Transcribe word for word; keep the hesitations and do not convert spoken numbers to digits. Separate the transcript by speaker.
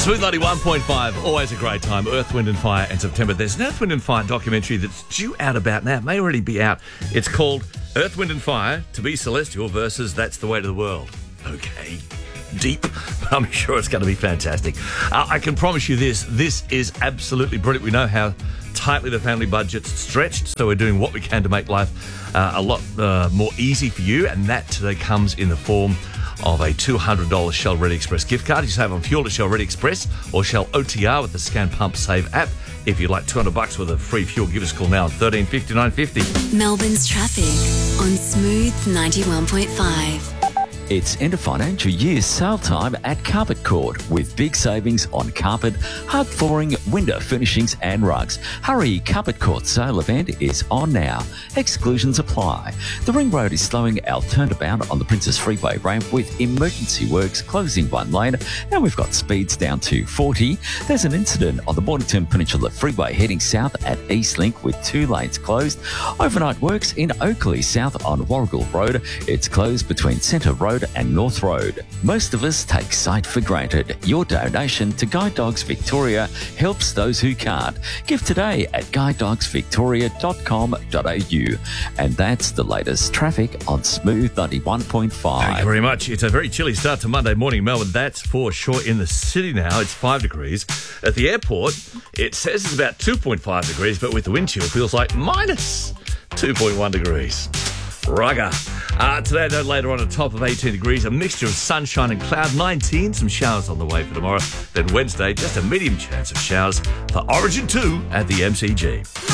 Speaker 1: Smooth ninety-one point five, always a great time. Earth, Wind and Fire and September. There's an Earth, Wind and Fire documentary that's due out about now. It may already be out. It's called Earth, Wind and Fire, To Be Celestial versus That's the Way to the World. Okay. Deep. I'm sure it's going to be fantastic. Uh, I can promise you this. This is absolutely brilliant. We know how tightly the family budget's stretched, so we're doing what we can to make life uh, a lot uh, more easy for you, and that today comes in the form of a two hundred dollars Shell Ready Express gift card. You save on fuel at Shell Ready Express or Shell O T R with the Scan Pump Save app. If you'd like two hundred bucks worth of free fuel, give us a call now on thirteen fifty-nine fifty.
Speaker 2: Melbourne's traffic on Smooth ninety-one point five.
Speaker 3: It's end of financial year sale time at Carpet Court with big savings on carpet, hard flooring, window furnishings and rugs. Hurry, Carpet Court sale event is on now. Exclusions apply. The Ring Road is slowing our turnabout on the Princess Freeway ramp with emergency works closing one lane, and we've got speeds down to forty. There's an incident on the Mornington Peninsula Freeway heading south at Eastlink with two lanes closed. Overnight works in Oakley south on Warrigal Road. It's closed between Centre Road and North Road. Most of us take sight for granted. Your donation to Guide Dogs Victoria helps those who can't. Give today at guide dogs victoria dot com dot a u. And that's the latest traffic on Smooth ninety-one point five.
Speaker 1: Thank you very much. It's a very chilly start to Monday morning, Melbourne. That's for sure. In the city now, it's five degrees. At the airport, it says it's about two point five degrees, but with the wind chill, it feels like minus two point one degrees. Rugger. Uh, today, though, later on, a top of eighteen degrees, a mixture of sunshine and cloud, nineteen, some showers on the way for tomorrow. Then Wednesday, just a medium chance of showers for Origin two at the M C G.